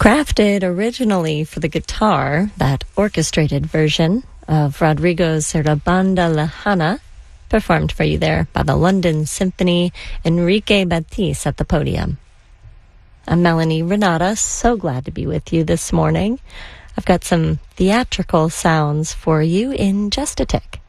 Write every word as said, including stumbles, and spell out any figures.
Crafted originally for the guitar, that orchestrated version of Rodrigo's Sarabanda Lejana, performed for you there by the London Symphony, Enrique Batiste at the podium. I'm Melanie Renata, so glad to be with you this morning. I've got some theatrical sounds for you in just a tick.